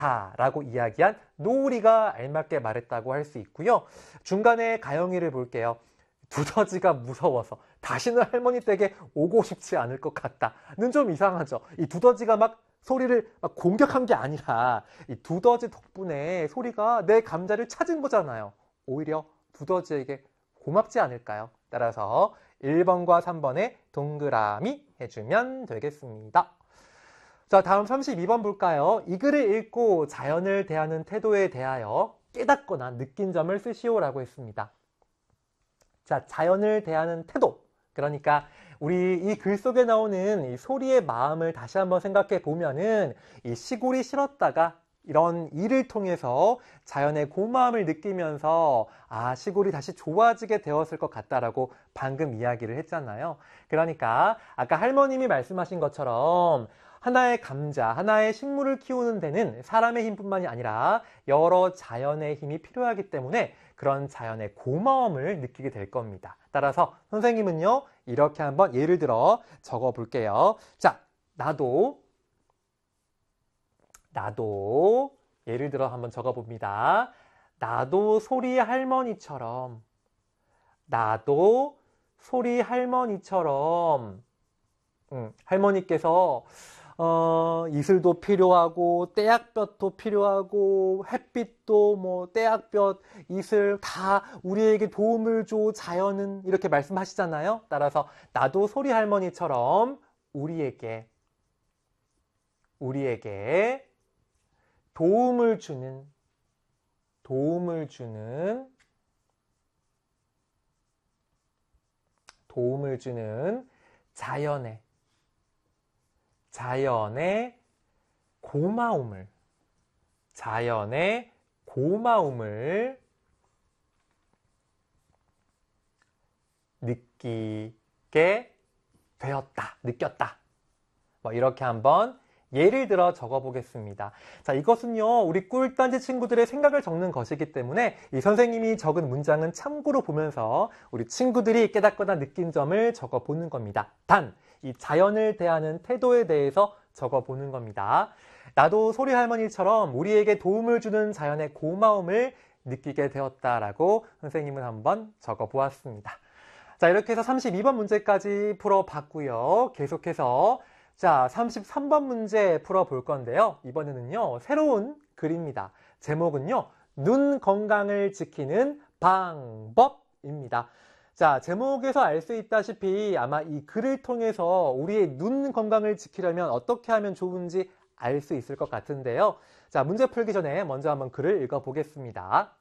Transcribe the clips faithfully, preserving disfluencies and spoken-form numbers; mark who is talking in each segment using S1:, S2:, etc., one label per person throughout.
S1: 라고 이야기한 노우리가 알맞게 말했다고 할 수 있고요. 중간에 가영이를 볼게요. 두더지가 무서워서 다시는 할머니 댁에 오고 싶지 않을 것 같다는 좀 이상하죠. 이 두더지가 막 소리를 막 공격한 게 아니라 이 두더지 덕분에 소리가 내 감자를 찾은 거잖아요. 오히려 두더지에게 고맙지 않을까요? 따라서 일 번과 삼 번에 동그라미 해주면 되겠습니다. 자, 다음 삼십이 번 볼까요? 이 글을 읽고 자연을 대하는 태도에 대하여 깨닫거나 느낀 점을 쓰시오라고 했습니다. 자, 자연을 대하는 태도. 그러니까 우리 이 글 속에 나오는 이 소리의 마음을 다시 한번 생각해 보면은 이 시골이 싫었다가 이런 일을 통해서 자연의 고마움을 느끼면서 아, 시골이 다시 좋아지게 되었을 것 같다라고 방금 이야기를 했잖아요. 그러니까 아까 할머님이 말씀하신 것처럼 하나의 감자, 하나의 식물을 키우는 데는 사람의 힘뿐만이 아니라 여러 자연의 힘이 필요하기 때문에 그런 자연의 고마움을 느끼게 될 겁니다. 따라서 선생님은요, 이렇게 한번 예를 들어 적어 볼게요. 자, 나도, 나도, 예를 들어 한번 적어 봅니다. 나도 소리 할머니처럼, 나도 소리 할머니처럼, 음, 할머니께서 어, 이슬도 필요하고 떼약볕도 필요하고 햇빛도 뭐 떼약볕, 이슬 다 우리에게 도움을 줘 자연은 이렇게 말씀하시잖아요. 따라서 나도 소리 할머니처럼 우리에게 우리에게 도움을 주는 도움을 주는 도움을 주는 자연의 자연의 고마움을, 자연의 고마움을 느끼게 되었다, 느꼈다. 뭐 이렇게 한번 예를 들어 적어 보겠습니다. 자, 이것은요, 우리 꿀단지 친구들의 생각을 적는 것이기 때문에 이 선생님이 적은 문장은 참고로 보면서 우리 친구들이 깨닫거나 느낀 점을 적어 보는 겁니다. 단, 이 자연을 대하는 태도에 대해서 적어 보는 겁니다. 나도 소리 할머니처럼 우리에게 도움을 주는 자연의 고마움을 느끼게 되었다라고 선생님은 한번 적어 보았습니다. 자, 이렇게 해서 삼십이 번 문제까지 풀어 봤고요. 계속해서 자, 삼십삼 번 문제 풀어 볼 건데요. 이번에는요, 새로운 글입니다. 제목은요, 눈 건강을 지키는 방법입니다. 자, 제목에서 알 수 있다시피 아마 이 글을 통해서 우리의 눈 건강을 지키려면 어떻게 하면 좋은지 알 수 있을 것 같은데요. 자, 문제 풀기 전에 먼저 한번 글을 읽어보겠습니다.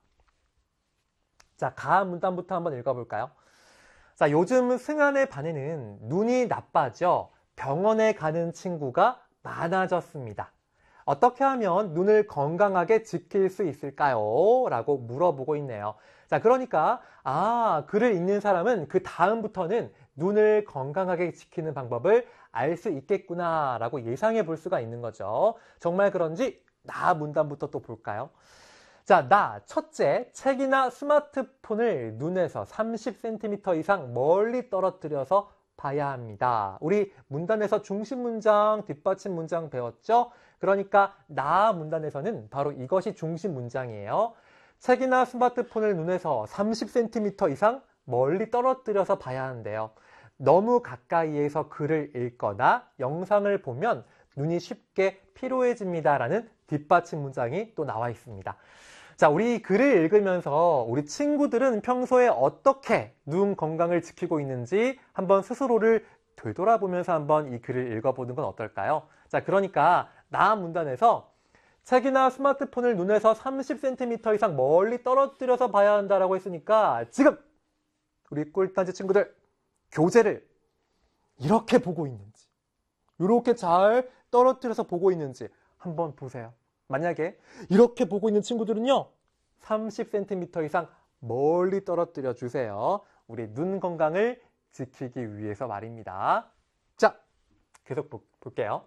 S1: 자, 가한 문단부터 한번 읽어볼까요? 자, 요즘 승한의 반에는 눈이 나빠져 병원에 가는 친구가 많아졌습니다. 어떻게 하면 눈을 건강하게 지킬 수 있을까요? 라고 물어보고 있네요. 자, 그러니까 아, 글을 읽는 사람은 그 다음부터는 눈을 건강하게 지키는 방법을 알 수 있겠구나 라고 예상해 볼 수가 있는 거죠. 정말 그런지 나 문단부터 또 볼까요? 자, 나 첫째, 책이나 스마트폰을 눈에서 삼십 센티미터 이상 멀리 떨어뜨려서 봐야 합니다. 우리 문단에서 중심 문장, 뒷받침 문장 배웠죠? 그러니까 나 문단에서는 바로 이것이 중심 문장이에요. 책이나 스마트폰을 눈에서 삼십 센티미터 이상 멀리 떨어뜨려서 봐야 하는데요. 너무 가까이에서 글을 읽거나 영상을 보면 눈이 쉽게 피로해집니다. 라는 뒷받침 문장이 또 나와 있습니다. 자, 우리 글을 읽으면서 우리 친구들은 평소에 어떻게 눈 건강을 지키고 있는지 한번 스스로를 되돌아보면서 한번 이 글을 읽어보는 건 어떨까요? 자, 그러니까 나 문단에서 책이나 스마트폰을 눈에서 삼십 센티미터 이상 멀리 떨어뜨려서 봐야 한다라고 했으니까 지금 우리 꿀단지 친구들 교재를 이렇게 보고 있는지 이렇게 잘 떨어뜨려서 보고 있는지 한번 보세요. 만약에 이렇게 보고 있는 친구들은요, 삼십 센티미터 이상 멀리 떨어뜨려 주세요. 우리 눈 건강을 지키기 위해서 말입니다. 자, 계속 보, 볼게요.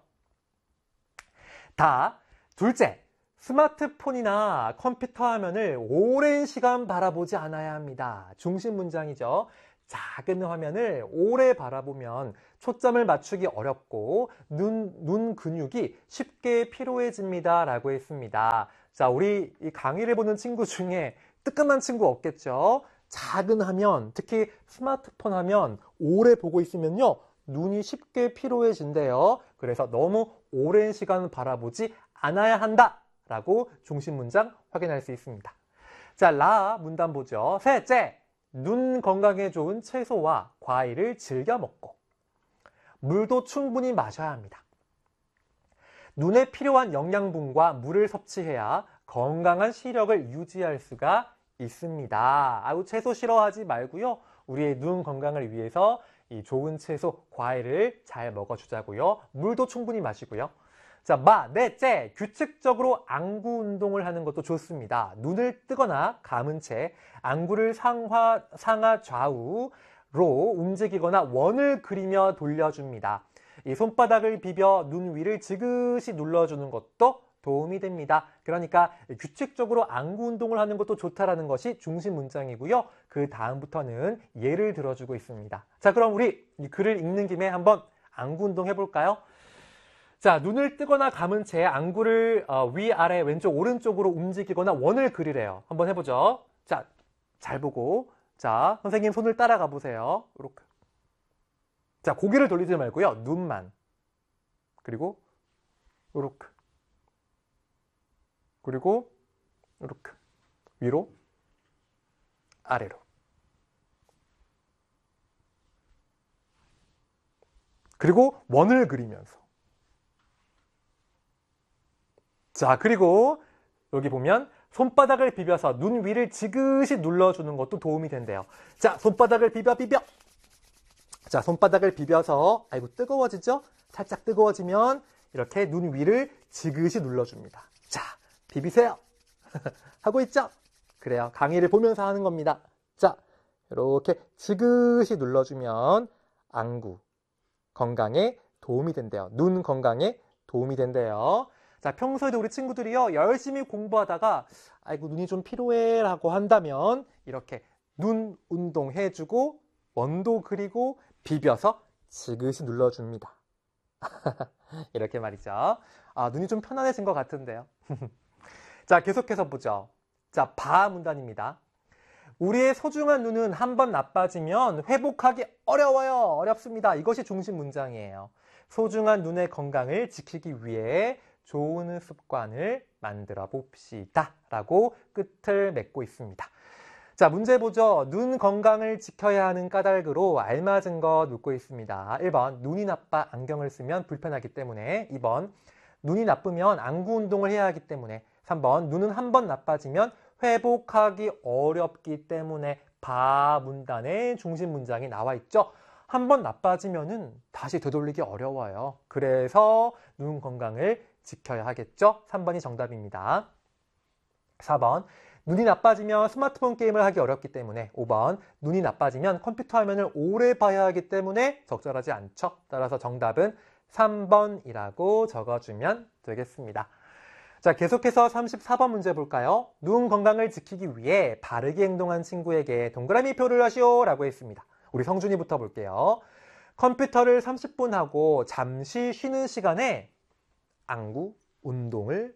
S1: 다, 둘째, 스마트폰이나 컴퓨터 화면을 오랜 시간 바라보지 않아야 합니다. 중심 문장이죠. 작은 화면을 오래 바라보면 초점을 맞추기 어렵고 눈, 눈 근육이 쉽게 피로해집니다 라고 했습니다. 자, 우리 이 강의를 보는 친구 중에 뜨끔한 친구 없겠죠? 작은 화면, 특히 스마트폰 화면 오래 보고 있으면요, 눈이 쉽게 피로해진대요. 그래서 너무 오랜 시간 바라보지 않아야 한다 라고 중심 문장 확인할 수 있습니다. 자, 라 문단 보죠. 셋째, 눈 건강에 좋은 채소와 과일을 즐겨 먹고 물도 충분히 마셔야 합니다. 눈에 필요한 영양분과 물을 섭취해야 건강한 시력을 유지할 수가 있습니다. 아우, 채소 싫어하지 말고요. 우리의 눈 건강을 위해서 이 좋은 채소, 과일을 잘 먹어주자고요. 물도 충분히 마시고요. 자, 마, 넷째, 규칙적으로 안구 운동을 하는 것도 좋습니다. 눈을 뜨거나 감은 채 안구를 상하, 상하 좌우로 움직이거나 원을 그리며 돌려줍니다. 이 손바닥을 비벼 눈 위를 지그시 눌러주는 것도 도움이 됩니다. 그러니까 규칙적으로 안구 운동을 하는 것도 좋다라는 것이 중심 문장이고요. 그 다음부터는 예를 들어주고 있습니다. 자, 그럼 우리 이 글을 읽는 김에 한번 안구 운동 해볼까요? 자, 눈을 뜨거나 감은 채 안구를 어, 위아래 왼쪽 오른쪽으로 움직이거나 원을 그리래요. 한번 해보죠. 자, 잘 보고, 자, 선생님 손을 따라가 보세요. 이렇게. 자, 고개를 돌리지 말고요. 눈만. 그리고 이렇게. 그리고 이렇게. 위로, 아래로. 그리고 원을 그리면서. 자, 그리고 여기 보면 손바닥을 비벼서 눈 위를 지그시 눌러주는 것도 도움이 된대요. 자, 손바닥을 비벼 비벼. 자, 손바닥을 비벼서, 아이고 뜨거워지죠? 살짝 뜨거워지면 이렇게 눈 위를 지그시 눌러줍니다. 자, 비비세요. 하고 있죠? 그래요. 강의를 보면서 하는 겁니다. 자, 이렇게 지그시 눌러주면 안구 건강에 도움이 된대요. 눈 건강에 도움이 된대요. 자, 평소에도 우리 친구들이요, 열심히 공부하다가 아이고 눈이 좀 피로해 라고 한다면 이렇게 눈 운동 해주고 원도 그리고 비벼서 지그시 눌러줍니다. 이렇게 말이죠. 아, 눈이 좀 편안해진 것 같은데요. 자, 계속해서 보죠. 자, 바 문단입니다. 우리의 소중한 눈은 한번 나빠지면 회복하기 어려워요. 어렵습니다. 이것이 중심 문장이에요. 소중한 눈의 건강을 지키기 위해 좋은 습관을 만들어 봅시다 라고 끝을 맺고 있습니다. 자, 문제 보죠. 눈 건강을 지켜야 하는 까닭으로 알맞은 것 묻고 있습니다. 일 번, 눈이 나빠 안경을 쓰면 불편하기 때문에. 이 번, 눈이 나쁘면 안구 운동을 해야 하기 때문에. 삼 번, 눈은 한번 나빠지면 회복하기 어렵기 때문에. 바 문단의 중심 문장이 나와 있죠. 한번 나빠지면은 다시 되돌리기 어려워요. 그래서 눈 건강을 지켜야 하겠죠? 삼 번이 정답입니다. 사 번, 눈이 나빠지면 스마트폰 게임을 하기 어렵기 때문에. 오 번, 눈이 나빠지면 컴퓨터 화면을 오래 봐야 하기 때문에 적절하지 않죠? 따라서 정답은 삼 번이라고 적어주면 되겠습니다. 자, 계속해서 삼십사 번 문제 볼까요? 눈 건강을 지키기 위해 바르게 행동한 친구에게 동그라미 표를 하시오 라고 했습니다. 우리 성준이부터 볼게요. 컴퓨터를 삼십 분 하고 잠시 쉬는 시간에 안구 운동을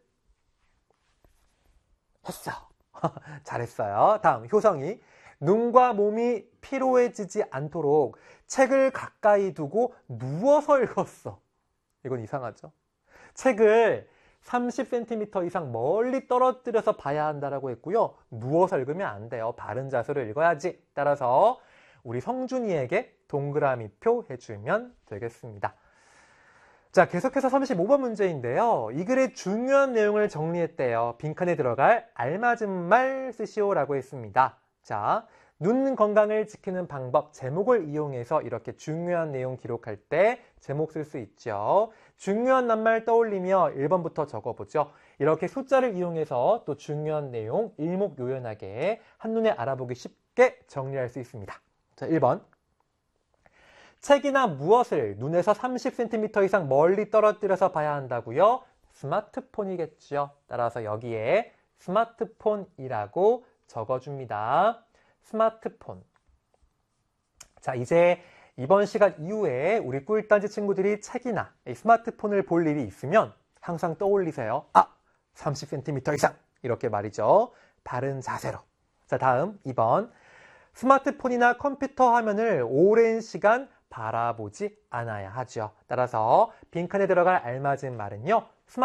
S1: 했어. 잘했어요. 다음, 효성이. 눈과 몸이 피로해지지 않도록 책을 가까이 두고 누워서 읽었어. 이건 이상하죠? 책을 삼십 센티미터 이상 멀리 떨어뜨려서 봐야 한다고 했고요. 누워서 읽으면 안 돼요. 바른 자세로 읽어야지. 따라서 우리 성준이에게 동그라미 표 해주면 되겠습니다. 자, 계속해서 삼십오 번 문제인데요. 이 글의 중요한 내용을 정리했대요. 빈칸에 들어갈 알맞은 말 쓰시오라고 했습니다. 자, 눈 건강을 지키는 방법, 제목을 이용해서 이렇게 중요한 내용 기록할 때 제목 쓸 수 있죠. 중요한 낱말 떠올리며 일 번부터 적어보죠. 이렇게 숫자를 이용해서 또 중요한 내용 일목요연하게 한눈에 알아보기 쉽게 정리할 수 있습니다. 자, 일 번. 책이나 무엇을 눈에서 삼십 센티미터 이상 멀리 떨어뜨려서 봐야 한다고요? 스마트폰이겠죠. 따라서 여기에 스마트폰이라고 적어줍니다. 스마트폰. 자, 이제 이번 시간 이후에 우리 꿀단지 친구들이 책이나 스마트폰을 볼 일이 있으면 항상 떠올리세요. 아! 삼십 센티미터 이상! 이렇게 말이죠. 바른 자세로. 자, 다음 이 번. 스마트폰이나 컴퓨터 화면을 오랜 시간 바라보지 않아야 하죠. 따라서 빈칸에 들어갈 알맞은 말은요.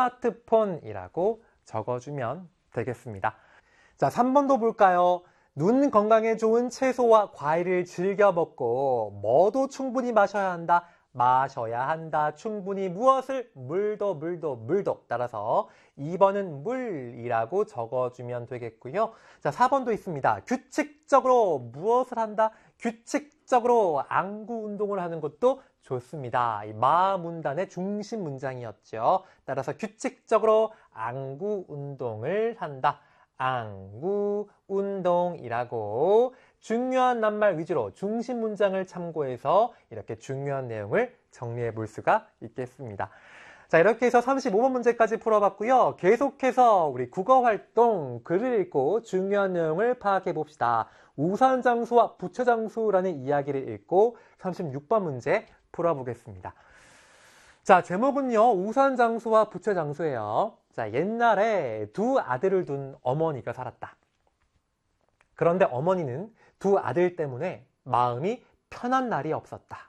S1: 스마트폰이라고 적어주면 되겠습니다. 자, 삼 번도 볼까요? 눈 건강에 좋은 채소와 과일을 즐겨 먹고 뭐도 충분히 마셔야 한다. 마셔야 한다. 충분히 무엇을? 물도 물도 물도. 따라서 이 번은 물이라고 적어주면 되겠고요. 자, 사 번도 있습니다. 규칙적으로 무엇을 한다? 규칙적으로 안구 운동을 하는 것도 좋습니다. 이 마문단의 중심 문장이었죠. 따라서 규칙적으로 안구 운동을 한다. 안구 운동이라고 중요한 낱말 위주로 중심 문장을 참고해서 이렇게 중요한 내용을 정리해 볼 수가 있겠습니다. 자, 이렇게 해서 삼십오 번 문제까지 풀어봤고요. 계속해서 우리 국어 활동 글을 읽고 중요한 내용을 파악해 봅시다. 우산장수와 부채장수라는 이야기를 읽고 삼십육 번 문제 풀어보겠습니다. 자, 제목은요. 우산장수와 부채장수예요. 자, 옛날에 두 아들을 둔 어머니가 살았다. 그런데 어머니는 두 아들 때문에 마음이 편한 날이 없었다.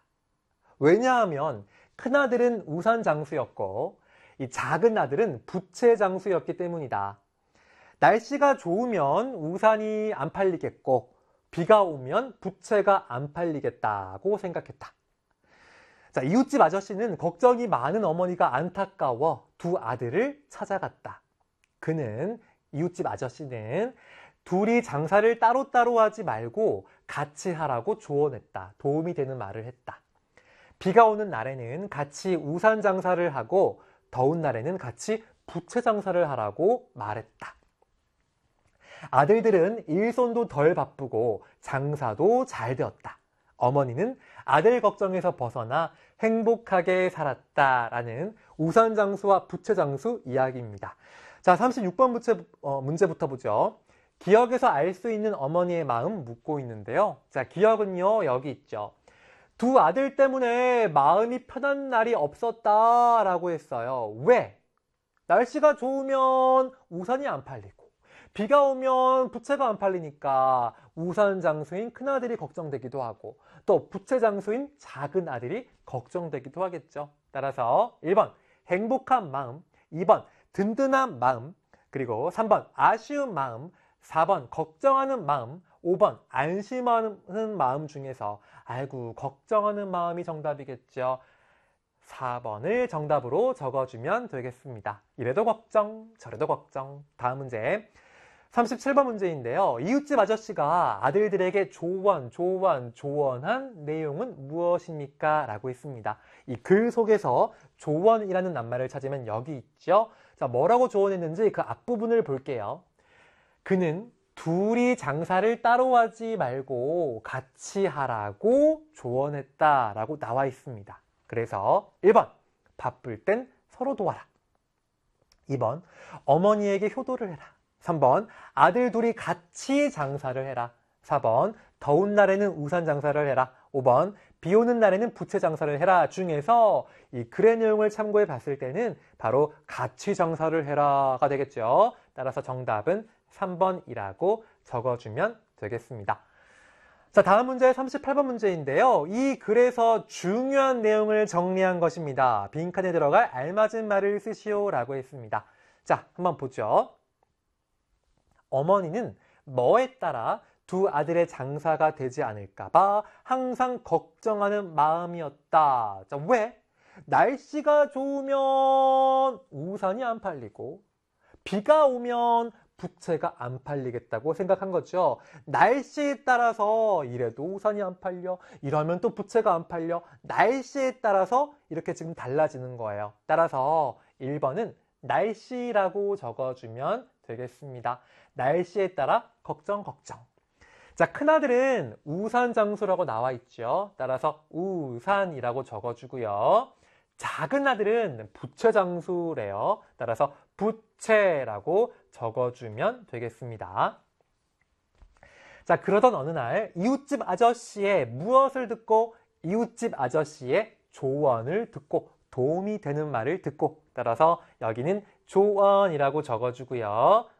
S1: 왜냐하면 큰아들은 우산장수였고 이 작은 아들은 부채장수였기 때문이다. 날씨가 좋으면 우산이 안 팔리겠고 비가 오면 부채가 안 팔리겠다고 생각했다. 자, 이웃집 아저씨는 걱정이 많은 어머니가 안타까워 두 아들을 찾아갔다. 그는, 이웃집 아저씨는 둘이 장사를 따로따로 하지 말고 같이 하라고 조언했다. 도움이 되는 말을 했다. 비가 오는 날에는 같이 우산 장사를 하고 더운 날에는 같이 부채 장사를 하라고 말했다. 아들들은 일손도 덜 바쁘고 장사도 잘 되었다. 어머니는 아들 걱정에서 벗어나 행복하게 살았다라는 우산장수와 부채장수 이야기입니다. 자, 삼십육 번 문제, 어, 문제부터 보죠. 기억에서 알 수 있는 어머니의 마음 묻고 있는데요. 자, 기억은요, 여기 있죠. 두 아들 때문에 마음이 편한 날이 없었다라고 했어요. 왜? 날씨가 좋으면 우산이 안 팔리고 비가 오면 부채가 안 팔리니까 우산 장수인 큰아들이 걱정되기도 하고 또 부채 장수인 작은 아들이 걱정되기도 하겠죠. 따라서 일 번 행복한 마음, 이 번 든든한 마음, 그리고 삼 번 아쉬운 마음, 사 번 걱정하는 마음, 오 번 안심하는 마음 중에서 아이고 걱정하는 마음이 정답이겠죠. 사 번을 정답으로 적어주면 되겠습니다. 이래도 걱정, 저래도 걱정. 다음 문제 삼십칠 번 문제인데요. 이웃집 아저씨가 아들들에게 조언, 조언, 조언한 내용은 무엇입니까? 라고 했습니다. 이 글 속에서 조언이라는 낱말을 찾으면 여기 있죠. 자, 뭐라고 조언했는지 그 앞부분을 볼게요. 그는 둘이 장사를 따로 하지 말고 같이 하라고 조언했다라고 나와 있습니다. 그래서 일 번 바쁠 땐 서로 도와라. 이 번 어머니에게 효도를 해라. 삼 번 아들 둘이 같이 장사를 해라. 사 번 더운 날에는 우산 장사를 해라. 오 번 비 오는 날에는 부채 장사를 해라 중에서 이 글의 내용을 참고해 봤을 때는 바로 같이 장사를 해라가 되겠죠. 따라서 정답은 삼 번이라고 적어주면 되겠습니다. 자, 다음 문제 삼십팔 번 문제인데요. 이 글에서 중요한 내용을 정리한 것입니다. 빈칸에 들어갈 알맞은 말을 쓰시오라고 했습니다. 자, 한번 보죠. 어머니는 뭐에 따라 두 아들의 장사가 되지 않을까봐 항상 걱정하는 마음이었다. 자, 왜? 날씨가 좋으면 우산이 안 팔리고 비가 오면 부채가 안 팔리겠다고 생각한 거죠. 날씨에 따라서 이래도 우산이 안 팔려, 이러면 또 부채가 안 팔려. 날씨에 따라서 이렇게 지금 달라지는 거예요. 따라서 일 번은 날씨라고 적어주면 되겠습니다. 날씨에 따라 걱정 걱정. 자, 큰아들은 우산장수라고 나와 있죠. 따라서 우산이라고 적어주고요. 작은 아들은 부채장수래요. 따라서 부채라고 적어주면 되겠습니다. 자, 그러던 어느 날 이웃집 아저씨의 무엇을 듣고 이웃집 아저씨의 조언을 듣고 도움이 되는 말을 듣고 따라서 여기는 조언이라고 적어주고요.